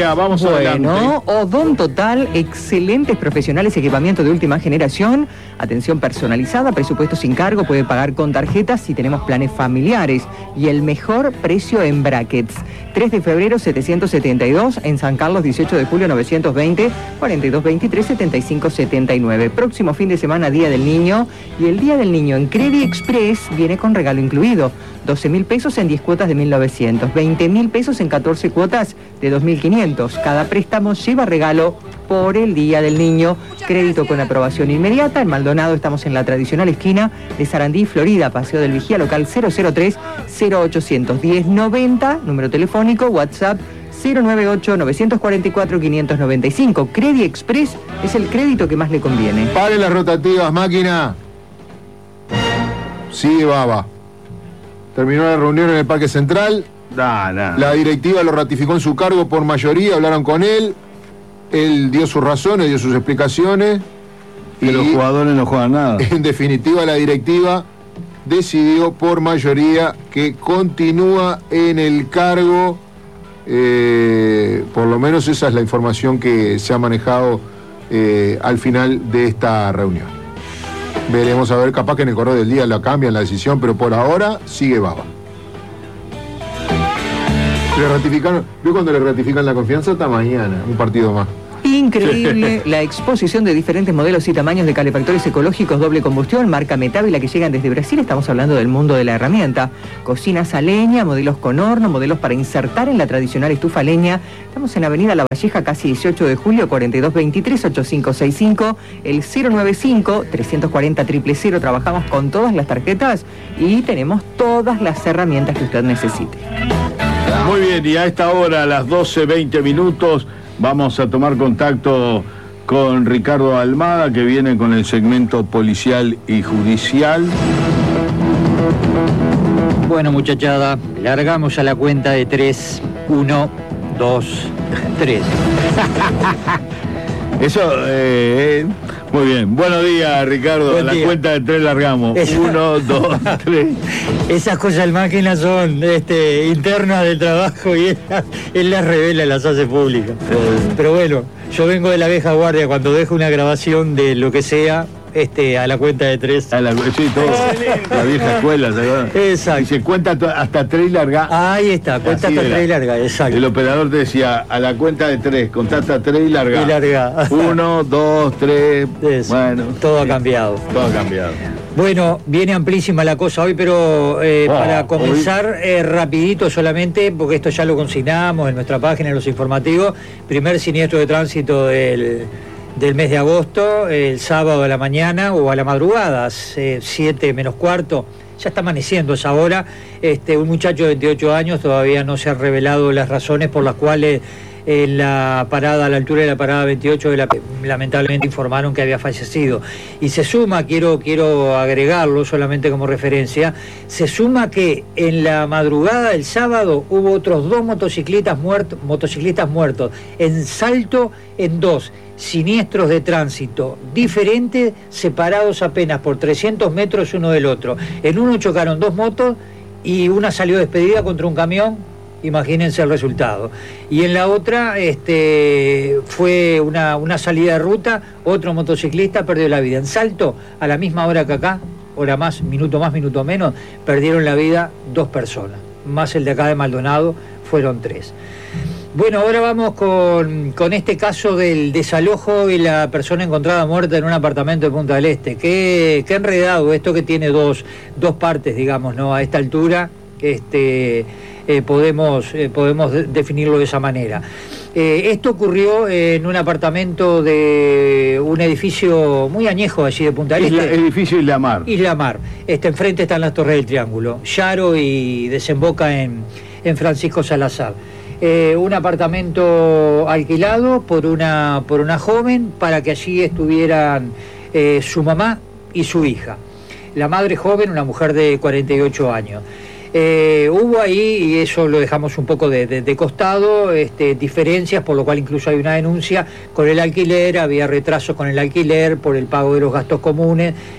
Máquina, vamos adelante. Bueno, Odon Total, excelentes profesionales, equipamiento de última generación, atención personalizada, presupuesto sin cargo, puede pagar con tarjetas si tenemos planes familiares y el mejor precio en brackets. 3 de febrero 772, en San Carlos 18 de julio 920, 4223 7579. Próximo fin de semana, Día del Niño, y el Día del Niño en Credit Express viene con regalo incluido. 12.000 pesos en 10 cuotas de 1.900, 20.000 pesos en 14 cuotas de 2.500. Cada préstamo lleva regalo por el Día del Niño. Crédito con aprobación inmediata. En Maldonado estamos en la tradicional esquina de Sarandí, Florida, Paseo del Vigía, local 003-0810-90, número telefónico, WhatsApp 098-944-595. Credit Express es el crédito que más le conviene. Pare las rotativas, máquina. Sigue baba. Terminó la reunión en el Parque Central. La directiva lo ratificó en su cargo por mayoría, hablaron con él. Él dio sus razones, dio sus explicaciones. Y los jugadores no juegan nada. En definitiva, la directiva decidió por mayoría que continúa en el cargo. Por lo menos esa es la información que se ha manejado al final de esta reunión. Veremos a ver, capaz que en el correo del día la cambian la decisión, pero por ahora sigue baba. Le ratificaron, ¿vio cuando le ratifican la confianza? Hasta mañana, un partido más. Increíble la exposición de diferentes modelos y tamaños de calefactores ecológicos doble combustión, marca Metávila, que llegan desde Brasil. Estamos hablando del mundo de la herramienta. Cocinas a leña, modelos con horno, modelos para insertar en la tradicional estufa a leña. Estamos en Avenida La Valleja, casi 18 de julio, 4223-8565, el 095-340-000. Trabajamos con todas las tarjetas y tenemos todas las herramientas que usted necesite. Muy bien, y a esta hora, a las 12:20 minutos, vamos a tomar contacto con Ricardo Almada, que viene con el segmento policial y judicial. Bueno, muchachada, largamos a la cuenta de 3, 1, 2, 3. Eso, muy bien. Buenos días, Ricardo. Buen a la día. cuenta de 3 largamos. 1, 2, 3. Esas cosas del máquina son internas del trabajo y él las revela, las hace públicas. Pero bueno, yo vengo de la vieja guardia. Cuando dejo una grabación de lo que sea, a la cuenta de 3. Sí, todo. La vieja escuela, ¿se acuerdan? Exacto. Y se cuenta hasta 3 y larga. Ahí está, cuenta Así hasta era. 3 y larga, exacto. El operador te decía, a la cuenta de 3, contá hasta 3 y larga. Y larga. 1, 2, 3. Eso. Bueno. Todo ha cambiado. Todo ha cambiado. Bueno, viene amplísima la cosa hoy, pero para comenzar rapidito solamente, porque esto ya lo consignamos en nuestra página, en los informativos. Primer siniestro de tránsito del mes de agosto, el sábado a la mañana o a la madrugada, 7 menos cuarto. Ya está amaneciendo esa hora. Un muchacho de 28 años, todavía no se han revelado las razones por las cuales en la parada, a la altura de la parada 28, lamentablemente informaron que había fallecido. Y se suma, quiero agregarlo solamente como referencia, se suma que en la madrugada del sábado hubo otros 2 motociclistas muertos, en Salto, en 2 siniestros de tránsito diferentes, separados apenas por 300 metros uno del otro. En uno chocaron 2 motos y una salió despedida contra un camión. Imagínense el resultado. Y en la otra fue una salida de ruta, otro motociclista perdió la vida. En Salto, a la misma hora que acá, hora más, minuto menos, perdieron la vida 2 personas. Más el de acá de Maldonado, fueron 3. Bueno, ahora vamos con este caso del desalojo y la persona encontrada muerta en un apartamento de Punta del Este. Qué enredado esto, que tiene dos partes, digamos, ¿no? A esta altura, podemos definirlo de esa manera. Esto ocurrió en un apartamento de un edificio muy añejo allí de Punta del Este. Edificio Isla Mar. Isla Mar. Enfrente están las Torres del Triángulo, Yaro, y desemboca en Francisco Salazar. Un apartamento alquilado por una joven para que allí estuvieran su mamá y su hija. La madre joven, una mujer de 48 años. Hubo ahí, y eso lo dejamos un poco de costado, diferencias, por lo cual incluso hay una denuncia con el alquiler, había retrasos con el alquiler por el pago de los gastos comunes,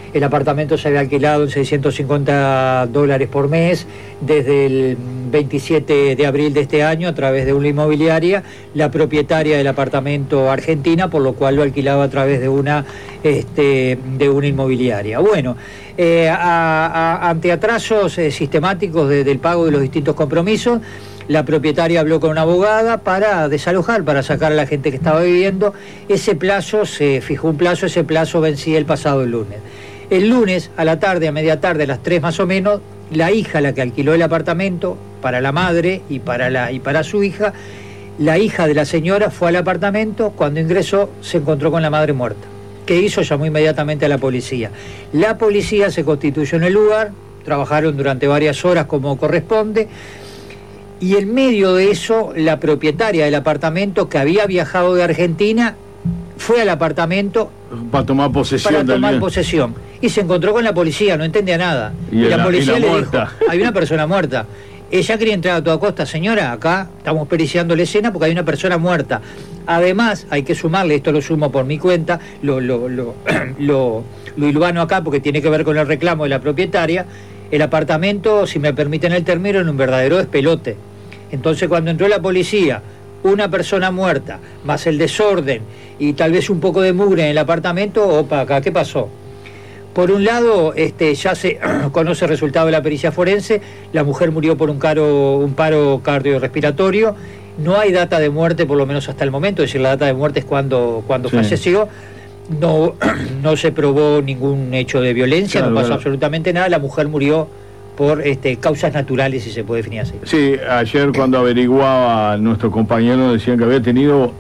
El apartamento se había alquilado en $650 por mes desde el 27 de abril de este año a través de una inmobiliaria, la propietaria del apartamento argentina, por lo cual lo alquilaba a través de una inmobiliaria. Bueno, ante atrasos sistemáticos del pago de los distintos compromisos, la propietaria habló con una abogada para desalojar, para sacar a la gente que estaba viviendo. Ese plazo, se fijó un plazo, ese plazo vencía el pasado lunes. El lunes, a la tarde, a media tarde, a las 3 más o menos, la hija, la que alquiló el apartamento para la madre y para su hija, la hija de la señora fue al apartamento. Cuando ingresó se encontró con la madre muerta. ¿Qué hizo? Llamó inmediatamente a la policía. La policía se constituyó en el lugar, trabajaron durante varias horas como corresponde, y en medio de eso, la propietaria del apartamento, que había viajado de Argentina, fue al apartamento para tomar posesión. Y se encontró con la policía, no entendía nada. Y la policía le dijo, hay una persona muerta. Ella quería entrar a toda costa. Señora, acá estamos periciando la escena porque hay una persona muerta. Además, hay que sumarle, esto lo sumo por mi cuenta, lo hilvano acá porque tiene que ver con el reclamo de la propietaria. El apartamento, si me permiten el término, era un verdadero despelote. Entonces, cuando entró la policía, una persona muerta, más el desorden y tal vez un poco de mugre en el apartamento, opa, acá, ¿qué pasó? Por un lado, ya se conoce el resultado de la pericia forense, la mujer murió por un paro cardiorrespiratorio, no hay data de muerte, por lo menos hasta el momento, es decir, la data de muerte es cuando sí falleció, no se probó ningún hecho de violencia, claro, no pasó absolutamente nada, la mujer murió por causas naturales, si se puede definir así. Sí, ayer cuando averiguaba nuestro compañero decían que había tenido